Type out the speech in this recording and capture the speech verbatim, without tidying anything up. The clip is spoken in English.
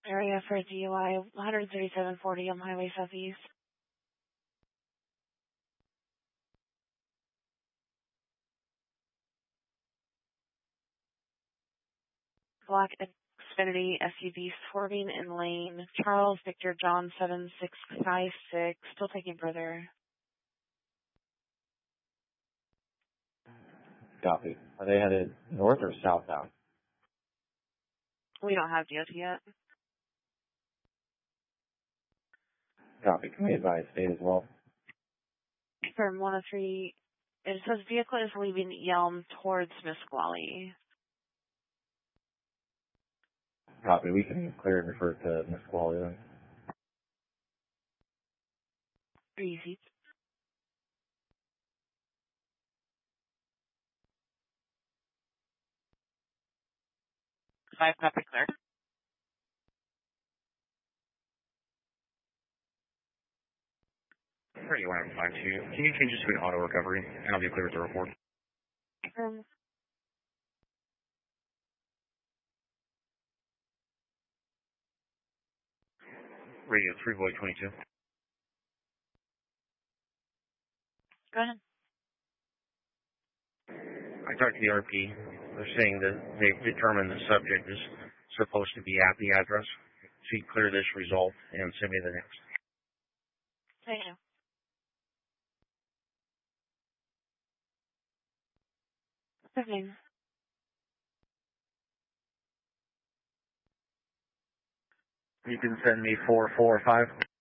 Area for D U I, one thirty-seven forty on Highway Southeast. Black Xfinity S U V swerving in lane. Charles Victor John seven six five six. Still taking further. Copy. Are they headed north or southbound? We don't have D O T yet. Copy. Can we advise state as well? From one oh three, it says vehicle is leaving Yelm towards Mesqually. Copy. We can clear and refer to Miss Quality then. Easy. Five copy clear. thirty-one five two. Can you change this to an auto recovery? And I'll be clear with the report. Um, Radio three Void twenty-two. go ahead. I talked to the R P. They're saying that they've determined the subject is supposed to be at the address. So you clear this result and send me the next. Thank you. Evening. You can send me four four five.